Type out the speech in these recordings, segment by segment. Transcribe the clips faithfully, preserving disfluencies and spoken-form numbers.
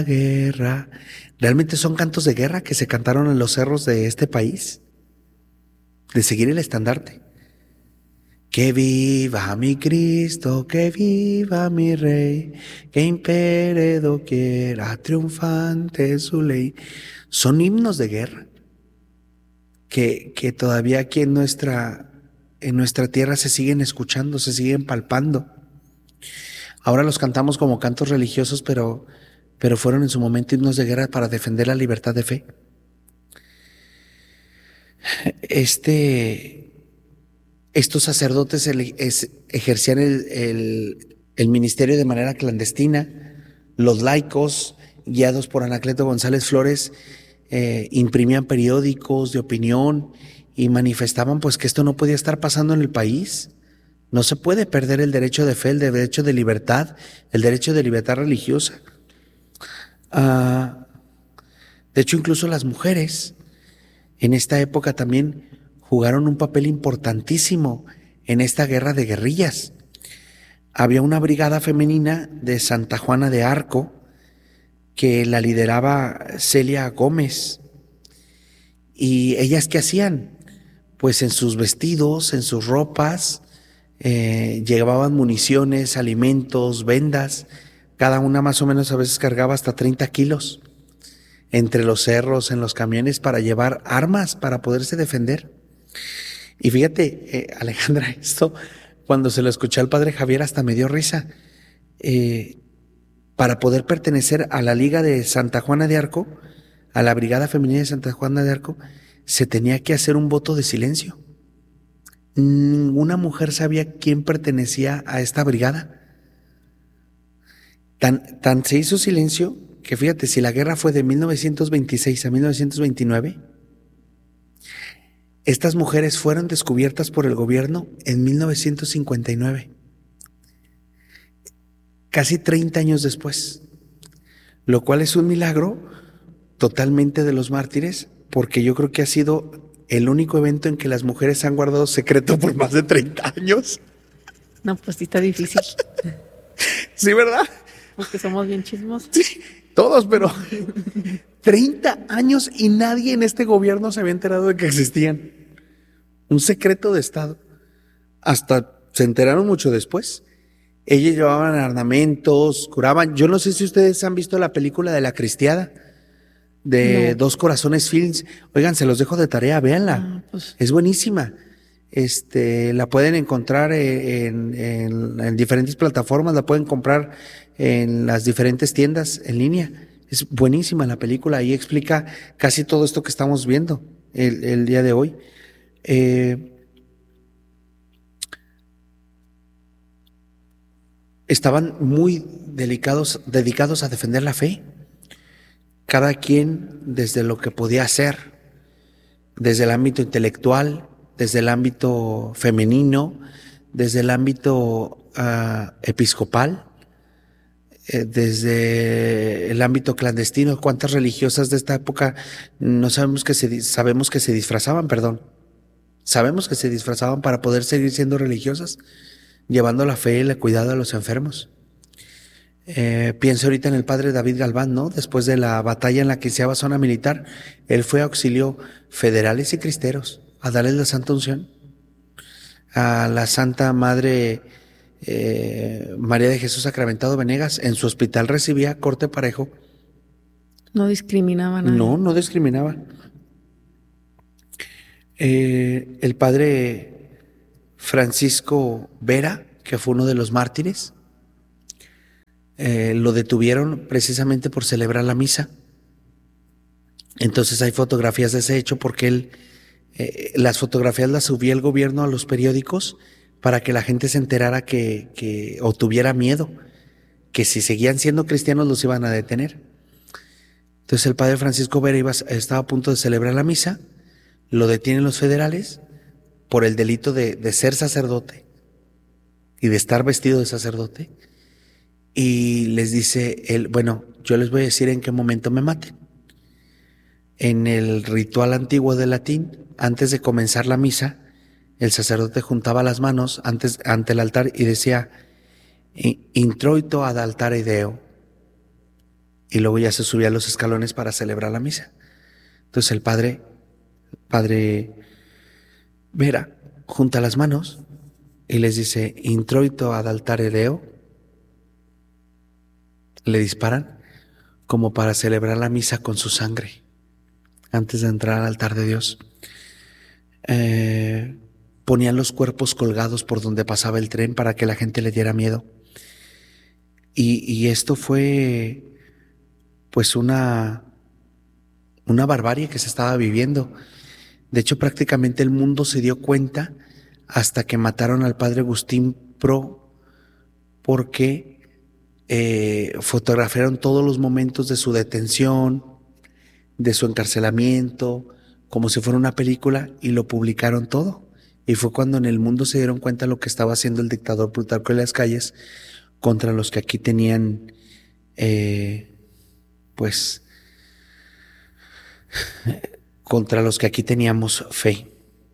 guerra. Realmente son cantos de guerra que se cantaron en los cerros de este país, de seguir el estandarte. Que viva mi Cristo, que viva mi Rey, que impere doquiera triunfante su ley. Son himnos de guerra que, que todavía aquí en nuestra, en nuestra tierra se siguen escuchando, se siguen palpando. Ahora los cantamos como cantos religiosos, pero, pero fueron en su momento himnos de guerra para defender la libertad de fe. Este... Estos sacerdotes el, es, ejercían el, el, el ministerio de manera clandestina. Los laicos, guiados por Anacleto González Flores, eh, imprimían periódicos de opinión y manifestaban pues que esto no podía estar pasando en el país. No se puede perder el derecho de fe, el derecho de libertad, el derecho de libertad religiosa. Ah, de hecho, incluso las mujeres en esta época también jugaron un papel importantísimo en esta guerra de guerrillas. Había una brigada femenina de Santa Juana de Arco que la lideraba Celia Gómez. ¿Y ellas qué hacían? Pues en sus vestidos, en sus ropas, eh, llevaban municiones, alimentos, vendas. Cada una más o menos a veces cargaba hasta treinta kilos entre los cerros, en los camiones, para llevar armas para poderse defender. Y fíjate, eh, Alejandra, esto cuando se lo escuché al padre Javier hasta me dio risa. Eh, para poder pertenecer a la Liga de Santa Juana de Arco, a la Brigada Femenina de Santa Juana de Arco, se tenía que hacer un voto de silencio. Ninguna mujer sabía quién pertenecía a esta brigada. Tan, tan se hizo silencio que fíjate, si la guerra fue de mil novecientos veintiséis a mil novecientos veintinueve, estas mujeres fueron descubiertas por el gobierno en mil novecientos cincuenta y nueve, casi treinta años después, lo cual es un milagro totalmente de los mártires, porque yo creo que ha sido el único evento en que las mujeres han guardado secreto por más de treinta años. No, pues sí está difícil. Sí, ¿verdad? Porque somos bien chismosos. Sí, todos, pero treinta años y nadie en este gobierno se había enterado de que existían. Un secreto de Estado. Hasta se enteraron mucho después. Ellos llevaban armamentos, curaban. Yo no sé si ustedes han visto la película de La Cristiada, de no. Dos Corazones Films. Oigan, se los dejo de tarea, véanla. Ah, pues. Es buenísima. Este, la pueden encontrar en, en, en diferentes plataformas, la pueden comprar en las diferentes tiendas en línea. Es buenísima la película, ahí explica casi todo esto que estamos viendo el, el día de hoy. Eh, estaban muy delicados, dedicados a defender la fe, cada quien desde lo que podía hacer, desde el ámbito intelectual, desde el ámbito femenino, desde el ámbito uh, episcopal, eh, desde el ámbito clandestino. ¿Cuántas religiosas de esta época no sabemos que se sabemos que se disfrazaban, perdón? Sabemos que se disfrazaban para poder seguir siendo religiosas, llevando la fe y el cuidado a los enfermos. Eh, pienso ahorita en el padre David Galván, ¿no? Después de la batalla en la quinceava zona militar, él fue auxilió federales y cristeros a darles la santa unción. A la Santa Madre eh, María de Jesús Sacramentado Venegas, en su hospital recibía corte parejo. No discriminaba nada. No, no discriminaba. Eh, el padre Francisco Vera, que fue uno de los mártires, eh, lo detuvieron precisamente por celebrar la misa. Entonces hay fotografías de ese hecho porque él, eh, las fotografías las subía el gobierno a los periódicos para que la gente se enterara que, que o tuviera miedo, que si seguían siendo cristianos los iban a detener. Entonces el padre Francisco Vera iba, estaba a punto de celebrar la misa, lo detienen los federales por el delito de, de ser sacerdote y de estar vestido de sacerdote, y les dice él, bueno, yo les voy a decir en qué momento me maten. En el ritual antiguo de latín, antes de comenzar la misa, el sacerdote juntaba las manos antes, ante el altar y decía, introito ad altare Deo. y luego ya se subía a los escalones para celebrar la misa. Entonces el padre, padre Vera, junta las manos y les dice, introito ad altare Deo. Le disparan como para celebrar la misa con su sangre antes de entrar al altar de Dios. Eh, ponían los cuerpos colgados por donde pasaba el tren para que la gente le diera miedo. Y, y esto fue pues una, una barbarie que se estaba viviendo. De hecho, prácticamente el mundo se dio cuenta hasta que mataron al padre Agustín Pro, porque eh, fotografiaron todos los momentos de su detención, de su encarcelamiento, como si fuera una película, y lo publicaron todo. Y fue cuando en el mundo se dieron cuenta de lo que estaba haciendo el dictador Plutarco en las calles contra los que aquí tenían, eh, pues, contra los que aquí teníamos fe.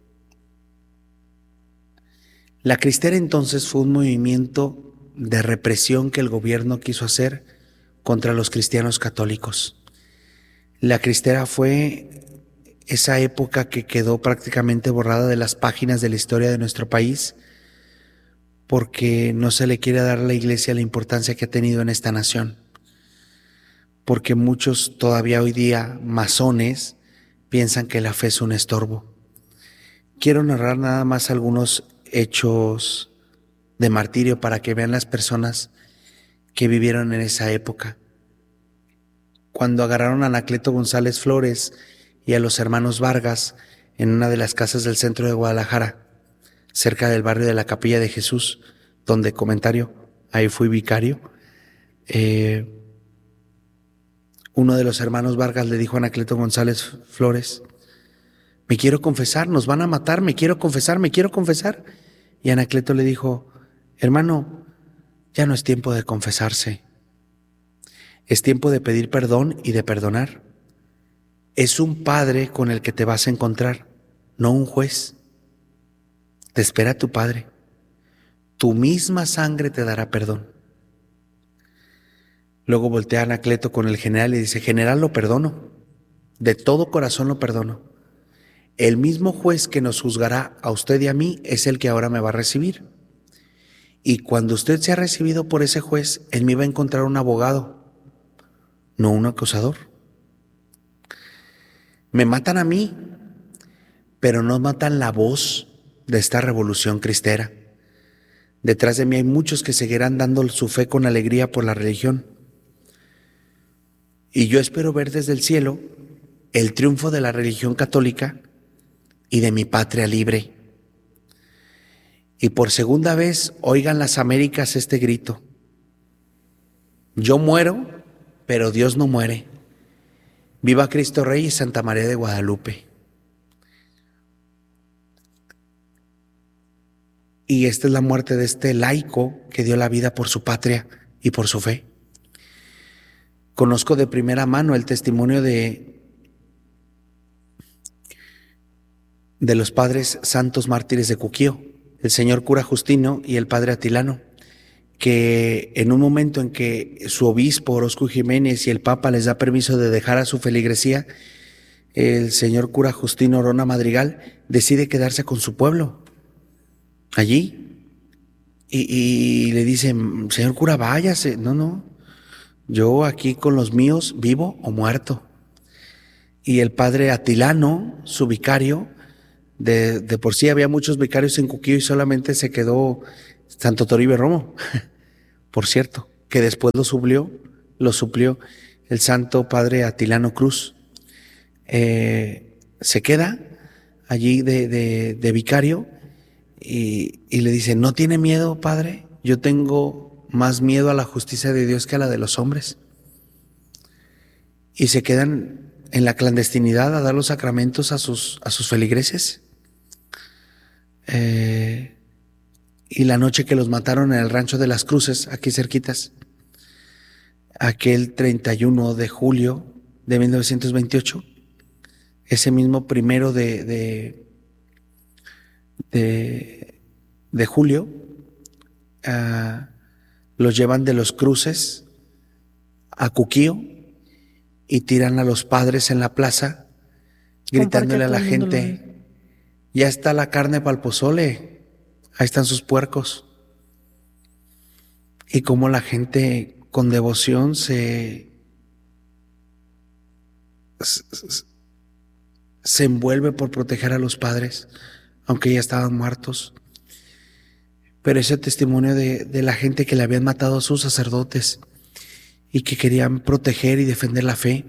La Cristera entonces fue un movimiento de represión que el gobierno quiso hacer contra los cristianos católicos. La Cristera fue esa época que quedó prácticamente borrada de las páginas de la historia de nuestro país, porque no se le quiere dar a la Iglesia la importancia que ha tenido en esta nación, porque muchos todavía hoy día masones piensan que la fe es un estorbo. Quiero narrar nada más algunos hechos de martirio para que vean las personas que vivieron en esa época. Cuando agarraron a Anacleto González Flores y a los hermanos Vargas en una de las casas del centro de Guadalajara, cerca del barrio de la Capilla de Jesús, donde, comentario, ahí fui vicario, eh, uno de los hermanos Vargas le dijo a Anacleto González Flores, me quiero confesar, nos van a matar, me quiero confesar, me quiero confesar. Y Anacleto le dijo, hermano, ya no es tiempo de confesarse, es tiempo de pedir perdón y de perdonar. Es un padre con el que te vas a encontrar, no un juez. Te espera tu padre, tu misma sangre te dará perdón. Luego voltea a Anacleto con el general y dice, general, lo perdono, de todo corazón lo perdono. El mismo juez que nos juzgará a usted y a mí es el que ahora me va a recibir. Y cuando usted sea recibido por ese juez, él me va a encontrar un abogado, no un acusador. Me matan a mí, pero no matan la voz de esta revolución cristera. Detrás de mí hay muchos que seguirán dando su fe con alegría por la religión. Y yo espero ver desde el cielo el triunfo de la religión católica y de mi patria libre. Y por segunda vez oigan las Américas este grito. Yo muero, pero Dios no muere. Viva Cristo Rey y Santa María de Guadalupe. Y esta es la muerte de este laico que dio la vida por su patria y por su fe. Conozco de primera mano el testimonio de de los padres santos mártires de Cuquío, el señor cura Justino y el padre Atilano, que en un momento en que su obispo Orozco Jiménez y el papa les da permiso de dejar a su feligresía, el señor cura Justino Orona Madrigal decide quedarse con su pueblo allí y, y le dice, señor cura, váyase. No, no, yo aquí con los míos vivo o muerto. Y el padre Atilano, su vicario, De, de por sí había muchos vicarios en Cuquío y solamente se quedó Santo Toribio Romo, por cierto, que después lo suplió, lo suplió el santo padre Atilano Cruz. Eh, se queda allí de, de, de vicario y, y le dice, ¿no tiene miedo, padre? Yo tengo más miedo a la justicia de Dios que a la de los hombres. Y se quedan en la clandestinidad a dar los sacramentos a sus, a sus feligreses. Eh, y la noche que los mataron en el Rancho de las Cruces, aquí cerquitas, aquel treinta y uno de julio de mil novecientos veintiocho, ese mismo primero de, de, de, de julio, uh, los llevan de los Cruces a Cuquío y tiran a los padres en la plaza, gritándole a la gente, ya está la carne para el pozole, ahí están sus puercos. Y cómo la gente con devoción se, se envuelve por proteger a los padres, aunque ya estaban muertos. Pero ese testimonio de, de la gente que le habían matado a sus sacerdotes y que querían proteger y defender la fe.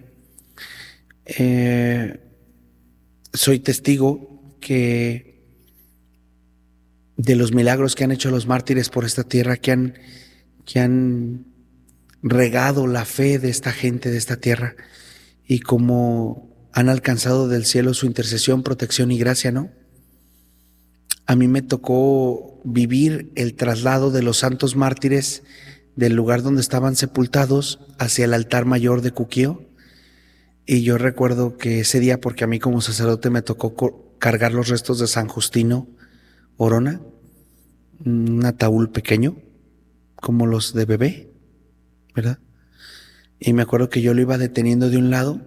Eh, soy testigo que de los milagros que han hecho los mártires por esta tierra, que han, que han regado la fe de esta gente, de esta tierra, y cómo han alcanzado del cielo su intercesión, protección y gracia, ¿no? A mí me tocó vivir el traslado de los santos mártires del lugar donde estaban sepultados hacia el altar mayor de Cuquío. Y yo recuerdo que ese día, porque a mí como sacerdote me tocó cargar los restos de San Justino Orona, un ataúd pequeño, como los de bebé, ¿verdad? Y me acuerdo que yo lo iba deteniendo de un lado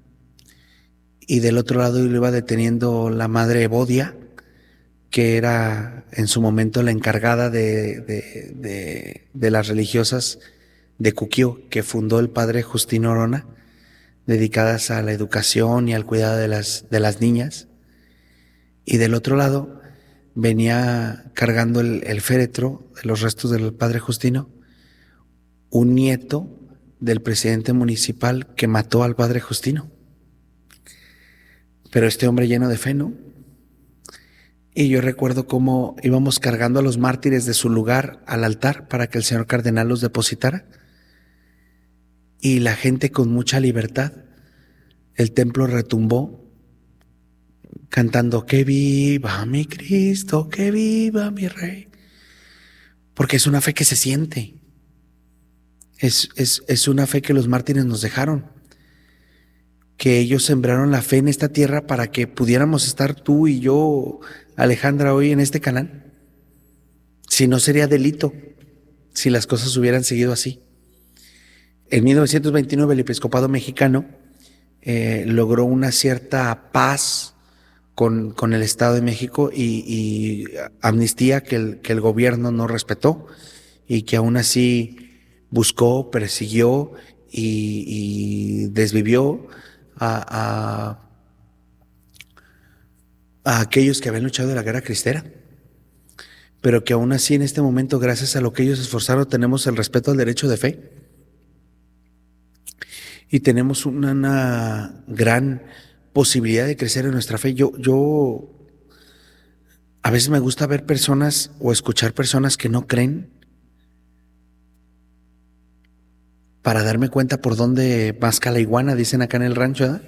y del otro lado lo iba deteniendo la madre Evodia, que era en su momento la encargada de, de, de, de las religiosas de Cuquío, que fundó el padre Justino Orona, dedicadas a la educación y al cuidado de las, de las niñas. Y del otro lado venía cargando el, el féretro de los restos del padre Justino, un nieto del presidente municipal que mató al padre Justino. Pero este hombre lleno de fe, ¿no? Y yo recuerdo cómo íbamos cargando a los mártires de su lugar al altar para que el señor cardenal los depositara. Y la gente con mucha libertad, el templo retumbó cantando que viva mi Cristo, que viva mi Rey. Porque es una fe que se siente. Es, es, es una fe que los mártires nos dejaron. Que ellos sembraron la fe en esta tierra para que pudiéramos estar tú y yo, Alejandra, hoy en este canal. Si no sería delito, si las cosas hubieran seguido así. En mil novecientos veintinueve el episcopado mexicano eh, logró una cierta paz con, con el Estado de México y, y amnistía que el, que el gobierno no respetó y que aún así buscó, persiguió y, y desvivió A, a, a aquellos que habían luchado en la guerra cristera, pero que aún así en este momento, gracias a lo que ellos esforzaron, tenemos el respeto al derecho de fe y tenemos una, una gran posibilidad de crecer en nuestra fe. Yo, yo a veces me gusta ver personas o escuchar personas que no creen para darme cuenta por dónde masca la iguana, dicen acá en el rancho, ¿verdad?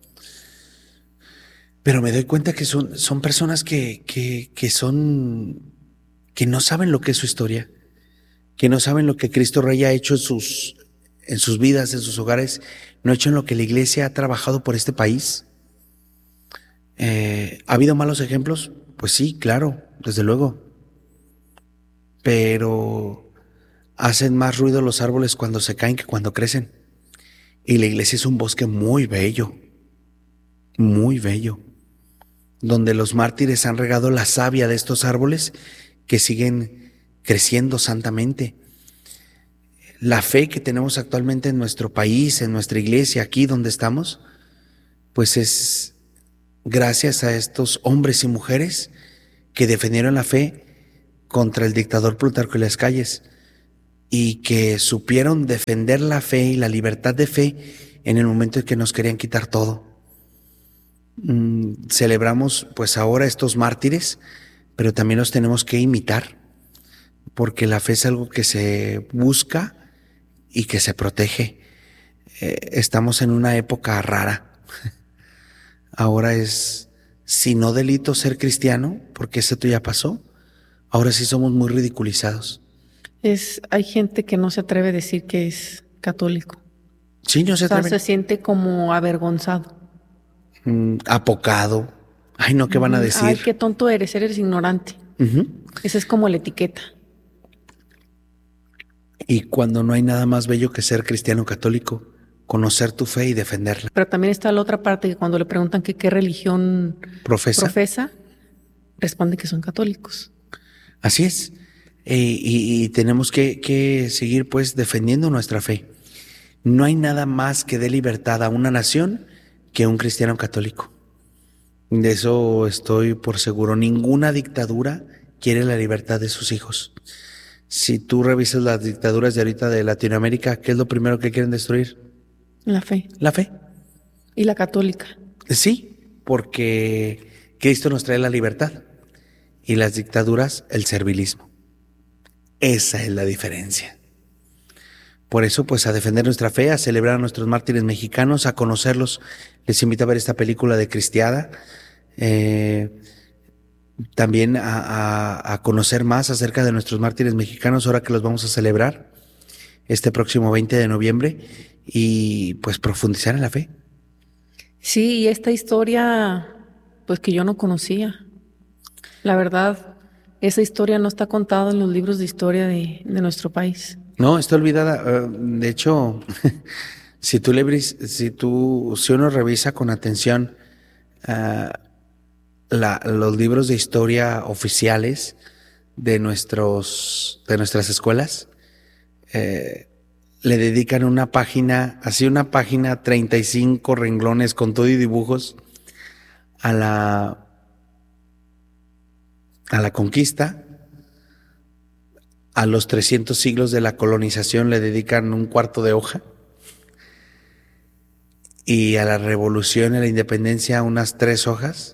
Pero me doy cuenta que son, son personas que, que, que son, que no saben lo que es su historia, que no saben lo que Cristo Rey ha hecho en sus, en sus vidas, en sus hogares, no ha hecho en lo que la iglesia ha trabajado por este país. Eh, ¿Ha habido malos ejemplos? Pues sí, claro, desde luego. Pero hacen más ruido los árboles cuando se caen que cuando crecen. Y la iglesia es un bosque muy bello, muy bello, donde los mártires han regado la savia de estos árboles que siguen creciendo santamente. La fe que tenemos actualmente en nuestro país, en nuestra iglesia, aquí donde estamos, pues es gracias a estos hombres y mujeres que defendieron la fe contra el dictador Plutarco Elías Calles y que supieron defender la fe y la libertad de fe en el momento en que nos querían quitar todo. Mm, celebramos pues ahora estos mártires, pero también los tenemos que imitar, porque la fe es algo que se busca y que se protege. Eh, estamos en una época rara. Ahora es, si no delito ser cristiano, porque eso ya pasó, ahora sí somos muy ridiculizados. Es, hay gente que no se atreve a decir que es católico. Sí, no se atreve. O sea, se siente como avergonzado. Mm, apocado. Ay, no, ¿qué van a decir? Ay, qué tonto eres, eres ignorante. Uh-huh. Esa es como la etiqueta. Y cuando no hay nada más bello que ser cristiano católico, conocer tu fe y defenderla. Pero también está la otra parte, que cuando le preguntan que qué religión ¿Profesa? profesa, responde que son católicos. Así es. E, y, y tenemos que, que seguir pues defendiendo nuestra fe. No hay nada más que dé libertad a una nación que un cristiano católico. De eso estoy por seguro. Ninguna dictadura quiere la libertad de sus hijos. Si tú revisas las dictaduras de ahorita de Latinoamérica, ¿qué es lo primero que quieren destruir? La fe. La fe. Y la católica. Sí, porque Cristo nos trae la libertad y las dictaduras el servilismo. Esa es la diferencia. Por eso, pues, a defender nuestra fe, a celebrar a nuestros mártires mexicanos, a conocerlos. Les invito a ver esta película de Cristiada. Eh, también a, a, a conocer más acerca de nuestros mártires mexicanos, ahora que los vamos a celebrar este próximo veinte de noviembre, y pues profundizar en la fe. Sí, y esta historia, pues que yo no conocía. La verdad, esa historia no está contada en los libros de historia de, de nuestro país. No, está olvidada. De hecho, si tú le, si tú, si uno revisa con atención uh, la, los libros de historia oficiales de nuestros, de nuestras escuelas, eh, le dedican una página, así una página, treinta y cinco renglones con todo y dibujos a la, a la conquista. A los trescientos siglos de la colonización le dedican un cuarto de hoja. Y a la revolución y a la independencia unas tres hojas.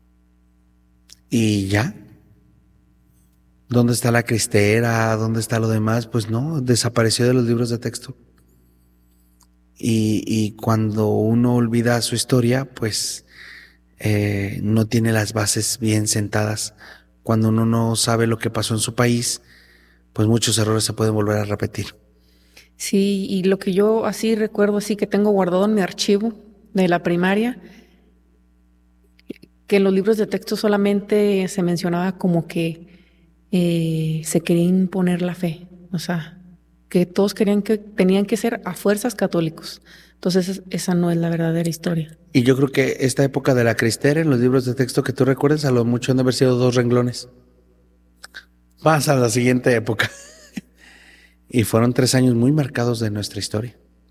Y ya. ¿Dónde está la cristera? ¿Dónde está lo demás? Pues no, desapareció de los libros de texto. Y, y cuando uno olvida su historia, pues eh, no tiene las bases bien sentadas. Cuando uno no sabe lo que pasó en su país, pues muchos errores se pueden volver a repetir. Sí, y lo que yo así recuerdo, así que tengo guardado en mi archivo de la primaria, que en los libros de texto solamente se mencionaba como que eh, se quería imponer la fe, o sea, que todos querían que tenían que ser a fuerzas católicos. Entonces esa no es la verdadera historia. Y yo creo que esta época de la cristera, en los libros de texto que tú recuerdas, a lo mucho han de haber sido dos renglones. Pasa a la siguiente época. Y fueron tres años muy marcados de nuestra historia.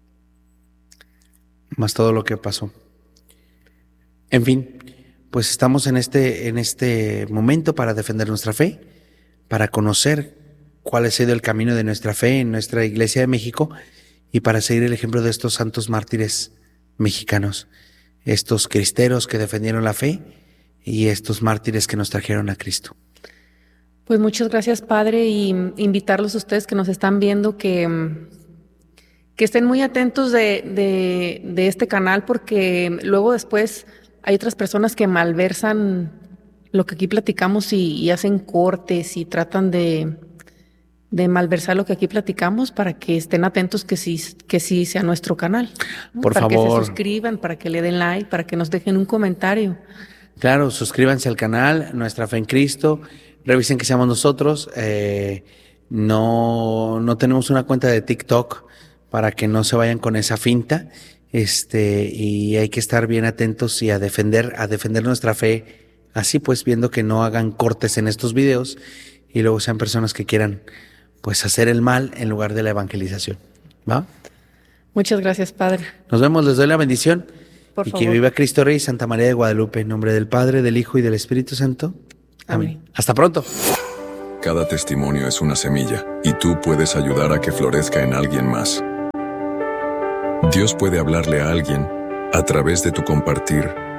Más todo lo que pasó. En fin, pues estamos en este, en este momento para defender nuestra fe, para conocer cuál ha sido el camino de nuestra fe en nuestra Iglesia de México y para seguir el ejemplo de estos santos mártires mexicanos, estos cristeros que defendieron la fe y estos mártires que nos trajeron a Cristo. Pues muchas gracias, Padre, y invitarlos a ustedes que nos están viendo que, que estén muy atentos de, de, de este canal, porque luego después hay otras personas que malversan lo que aquí platicamos y, y hacen cortes y tratan de, de malversar lo que aquí platicamos, para que estén atentos que sí, que sí sea nuestro canal, ¿no? Por para favor. que se suscriban, para que le den like, para que nos dejen un comentario. Claro, suscríbanse al canal, Nuestra Fe en Cristo. Revisen que seamos nosotros. Eh, no, no tenemos una cuenta de TikTok para que no se vayan con esa finta. Este, y hay que estar bien atentos y a defender, a defender nuestra fe. Así pues, viendo que no hagan cortes en estos videos y luego sean personas que quieran, pues, hacer el mal en lugar de la evangelización. ¿Va? Muchas gracias, Padre. Nos vemos, les doy la bendición. Por y favor. que viva Cristo Rey y Santa María de Guadalupe. En nombre del Padre, del Hijo y del Espíritu Santo. Amén. Amén. Hasta pronto. Cada testimonio es una semilla, y tú puedes ayudar a que florezca en alguien más. Dios puede hablarle a alguien a través de tu compartir,